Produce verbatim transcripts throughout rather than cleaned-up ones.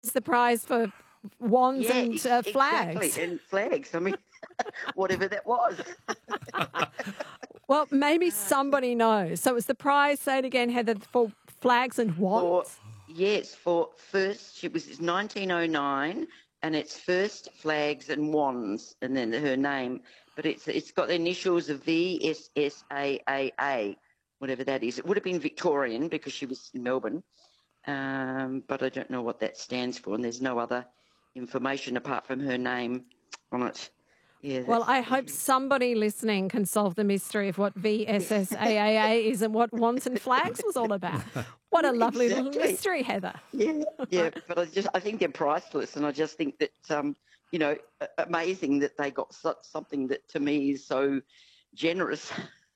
It's the prize for wands Yeah, and ex- uh, exactly, flags. and flags. I mean, whatever that was. Well, maybe somebody knows. So it's the prize, say it again, Heather, for flags and For wands? yes, for first it was nineteen oh nine, and it's first flags and wands, and then her name. But it's it's got the initials of V S S A A A, whatever that is. It would have been Victorian because she was in Melbourne, um, but I don't know what that stands for, and there's no other information apart from her name on it. Yeah, Well, that's I hope somebody listening can solve the mystery of what V S S A A A is and what wands and flags was all about. What a lovely little exactly. mystery, Heather. Yeah, yeah, but I just I think they're priceless, and I just think that um, you know, a- amazing that they got such something that to me is so generous.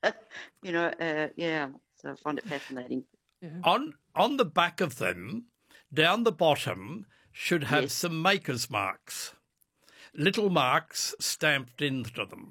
you know, uh, yeah, so I find it fascinating. On on the back of them, down the bottom, should have Yes. some maker's marks, little marks stamped into them.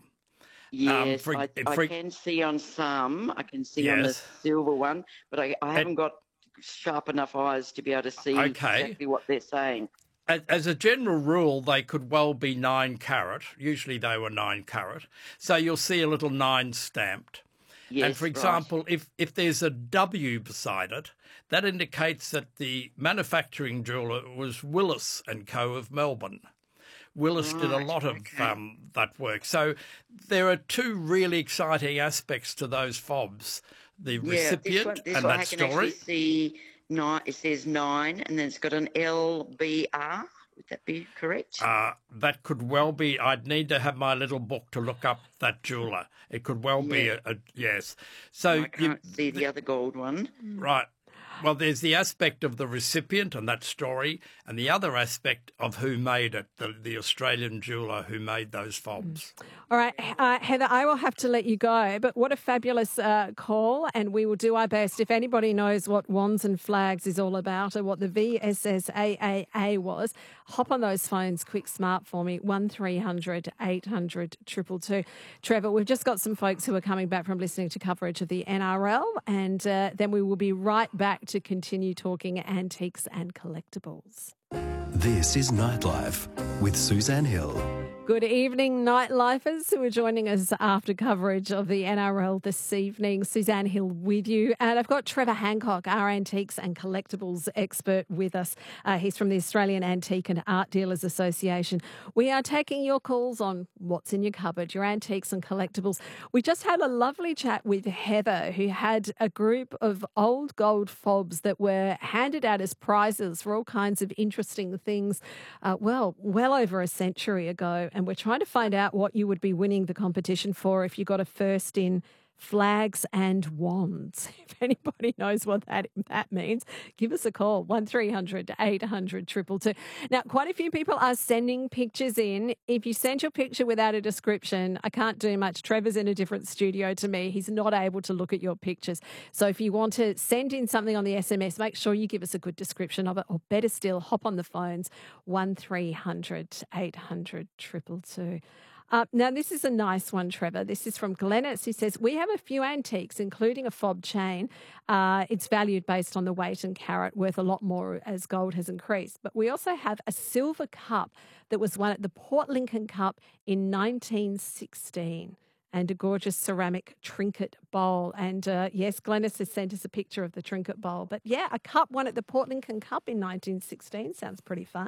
Yes, for- I, for- I can see on some. I can see on the Yes. silver one, but I, I haven't got sharp enough eyes to be able to see Okay. exactly what they're saying. As, as a general rule, they could well be nine carat. Usually they were nine carat. So you'll see a little nine stamped. Yes, and for right. example, if, if there's a W beside it, that indicates that the manufacturing jeweller was Willis and Co. of Melbourne. Willis did a Right, lot of okay. um, that work. So there are two really exciting aspects to those fobs. The recipient yeah, this one, this and one that I can story. actually see nine. It says nine, and then it's got an L B R. Would that be correct? Uh, that could well be. I'd need to have my little book to look up that jeweller. It could well be Yeah. a, a yes. So I you, can't see the other gold one. right. Well, there's the aspect of the recipient and that story, and the other aspect of who made it, the, the Australian jeweller who made those fobs. All right, uh, Heather, I will have to let you go, but what a fabulous uh, call, and we will do our best. If anybody knows what wands and flags is all about or what the V S S A A A was, hop on those phones quick smart for me, one three hundred eight hundred two two two. Trevor, we've just got some folks who are coming back from listening to coverage of the N R L, and uh, then we will be right back to continue talking antiques and collectibles. This is Nightlife with Suzanne Hill. Good evening, nightlifers who are joining us after coverage of the N R L this evening. Suzanne Hill with you. And I've got Trevor Hancock, our antiques and collectibles expert, with us. Uh, he's from the Australian Antique and Art Dealers Association. We are taking your calls on what's in your cupboard, your antiques and collectibles. We just had a lovely chat with Heather, who had a group of old gold fobs that were handed out as prizes for all kinds of interesting things, uh, well, well over a century ago. And we're trying to find out what you would be winning the competition for if you got a first in flags and wands. If anybody knows what that that means, give us a call, one three hundred eight hundred two two two. Now, quite a few people are sending pictures in. If you send your picture without a description, I can't do much. Trevor's in a different studio to me. He's not able to look at your pictures. So if you want to send in something on the S M S, make sure you give us a good description of it, or better still, hop on the phones, one three hundred eight hundred two two two. Uh, now, this is a nice one, Trevor. This is from Glennis, who says, we have a few antiques, including a fob chain. Uh, it's valued based on the weight and carat, worth a lot more as gold has increased. But we also have a silver cup that was won at the Port Lincoln Cup in nineteen sixteen. And a gorgeous ceramic trinket bowl. And uh, yes, Glennis has sent us a picture of the trinket bowl. But yeah, a cup won at the Port Lincoln Cup in nineteen sixteen. Sounds pretty fun.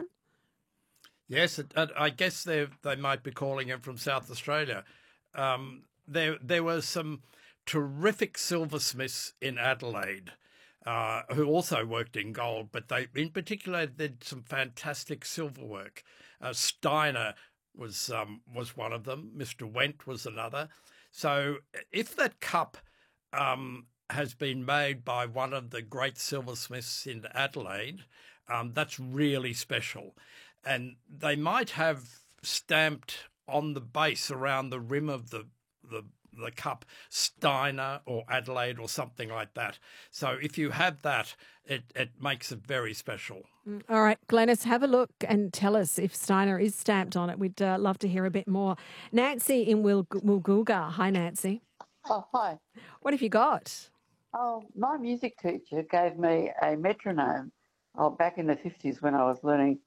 Yes, it, uh, I guess they they might be calling it from South Australia. Um, there there were some terrific silversmiths in Adelaide uh, who also worked in gold, but they in particular did some fantastic silver work. Uh, Steiner was um, was one of them. Mister Wendt was another. So if that cup um, has been made by one of the great silversmiths in Adelaide, um, that's really special. And they might have stamped on the base around the rim of the, the the cup Steiner or Adelaide or something like that. So if you have that, it, it makes it very special. All right, Glennis, have a look and tell us if Steiner is stamped on it. We'd uh, love to hear a bit more. Nancy in Wil- Wilgooga. Hi, Nancy. Oh, hi. What have you got? Oh, my music teacher gave me a metronome Oh, back in the fifties when I was learning